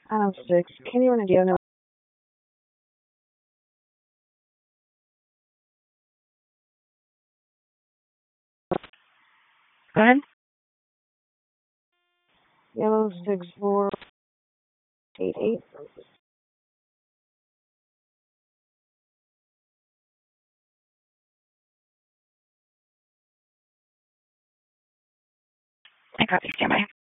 Six. Can you run a deal number? Go ahead. Yellow 6488. I copy. Stand by.